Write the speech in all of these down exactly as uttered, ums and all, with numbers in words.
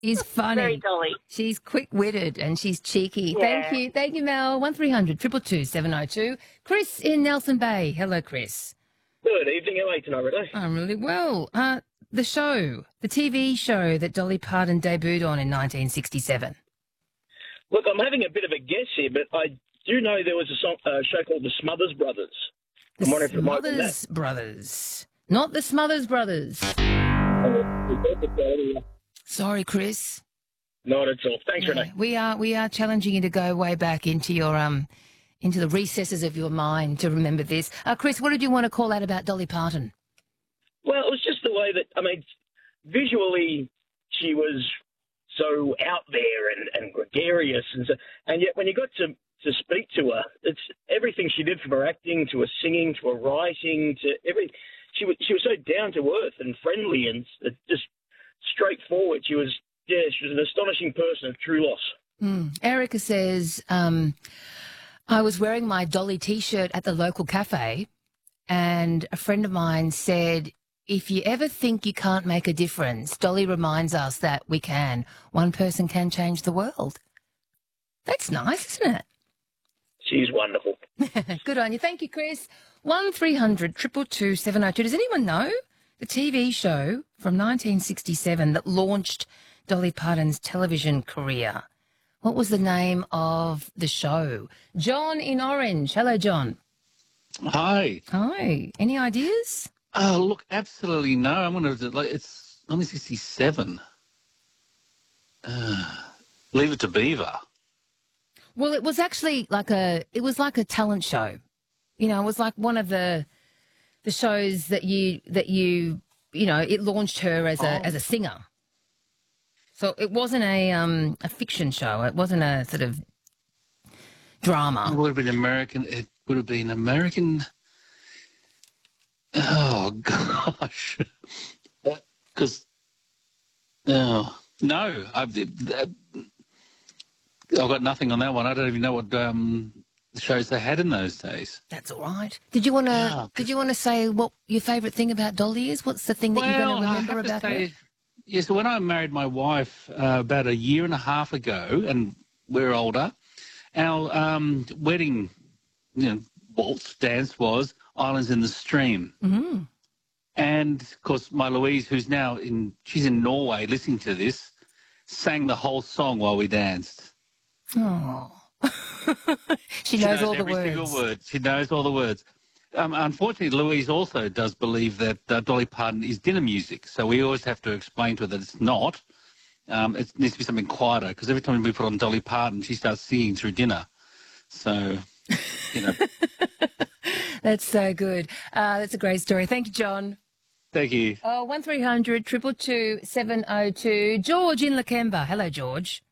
is funny. Very Dolly. She's quick-witted and she's cheeky. Yeah. Thank you. Thank you, Mel. one three hundred two two two seven oh two. Chris in Nelson Bay. Hello, Chris. Good evening. How are you tonight, Redo? I'm really well. Uh, the show, the T V show that Dolly Parton debuted on in nineteen sixty-seven. Look, I'm having a bit of a guess here, but I do know there was a song, uh, show called The Smothers Brothers. The I'm wondering if it might be Smothers that. Brothers. Not the Smothers Brothers. Sorry, Chris. Not at all. Thanks, Yeah, Renee. we are we are challenging you to go way back into your um into the recesses of your mind to remember this. Uh, Chris, what did you want to call out about Dolly Parton? Well, it was just the way that, I mean, visually she was so out there and, and gregarious, and so, and yet when you got to, to speak to her, it's everything she did, from her acting to her singing to her writing to every. She was she was so down to earth and friendly and just straightforward. She was yeah, she was an astonishing person, a true loss. Mm. Erica says, um, I was wearing my Dolly T-shirt at the local cafe, and a friend of mine said, if you ever think you can't make a difference, Dolly reminds us that we can. One person can change the world. That's nice, isn't it? She's wonderful. Good on you. Thank you, Chris. one three hundred two two two seven oh two. Does anyone know the T V show from nineteen sixty-seven that launched Dolly Parton's television career? What was the name of the show? John in Orange. Hello, John. Hi. Hi. Any ideas? Oh, look, absolutely no. I'm going to, like, it's only sixty-seven. Uh, Leave It to Beaver. Well, it was actually like a, it was like a talent show. You know, it was like one of the, the shows that you, that you, you know, it launched her as a, Oh. as a singer. So it wasn't a, um, a fiction show. It wasn't a sort of It drama. would have been American. It would have been American. Oh, gosh. Because, no, no, I've, I've got nothing on that one. I don't even know what um, shows they had in those days. That's all right. Did you want to, Yeah, did you want to say what your favourite thing about Dolly is? What's the thing that you're going to I remember have to about say, her? yeah, so when I married my wife uh, about a year and a half ago, and we're older, our um, wedding, you know, waltz dance was Islands in the Stream. Mm-hmm. And, of course, my Louise, who's now in, she's in Norway listening to this, sang the whole song while we danced. Oh. she, She knows, all the every words. single word. She knows all the words. Um, unfortunately, Louise also does believe that uh, Dolly Parton is dinner music, so we always have to explain to her that it's not. Um, it needs to be something quieter, because every time we put on Dolly Parton, she starts singing through dinner. So, you know. That's so good. Uh, that's a great story. Thank you, John. Thank you. Oh, one three hundred two two two seven oh two. George in Lakemba. Hello, George.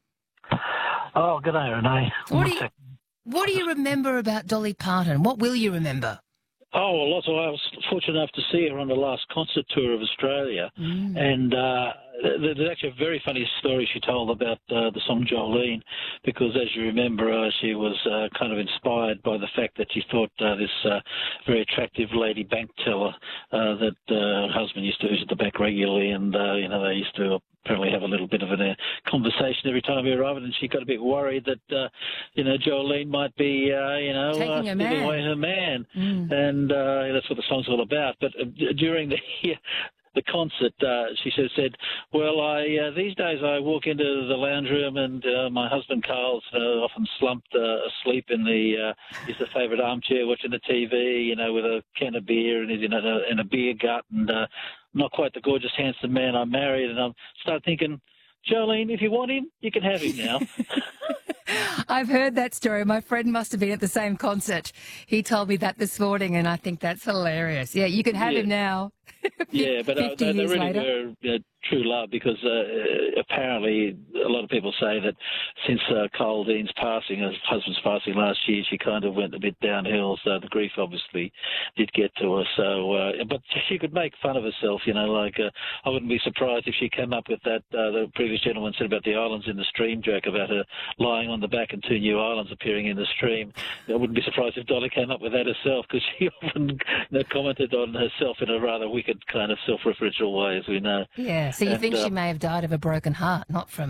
Oh, good day, Renee. What do you, what do you remember about Dolly Parton? What will you remember? Oh, well, lots of, I was fortunate enough to see her on the last concert tour of Australia. Mm. And uh, th- there's actually a very funny story she told about uh, the song Jolene, because as you remember, uh, she was uh, kind of inspired by the fact that she thought uh, this uh, very attractive lady bank teller uh, that uh, her husband used to visit the bank regularly, and, uh, you know, they used to apparently have a little bit of a uh, conversation every time he arrived, and she got a bit worried that, uh, you know, Jolene might be, uh, you know, Taking uh, her giving man. away her man. Mm. And uh, that's what the song's all about. But uh, d- during the the concert, uh, she said, said, well, I uh, these days I walk into the lounge room and uh, my husband Carl's uh, often slumped uh, asleep in the uh, his favourite armchair watching the T V, you know, with a can of beer and he's in a, in a beer gut and uh, not quite the gorgeous, handsome man I married. And I started thinking, Jolene, if you want him, you can have him now. I've heard that story. My friend must have been at the same concert. He told me that this morning, and I think that's hilarious. Yeah, you can have Yeah. him now. Yeah, but uh, fifty they, they years really later. were uh, true love, because uh, apparently a a lot of people say that since uh, Cole Dean's passing, her husband's passing last year, she kind of went a bit downhill. So the grief obviously did get to her. So, uh, but she could make fun of herself, you know. Like uh, I wouldn't be surprised if she came up with that. Uh, the previous gentleman said about the islands in the stream joke about her lying on the back and two new islands appearing in the stream. I wouldn't be surprised if Dolly came up with that herself, because she often, you know, commented on herself in a rather wicked kind of self-referential way, as we know. Yeah, so you And, think uh, she may have died of a broken heart, not from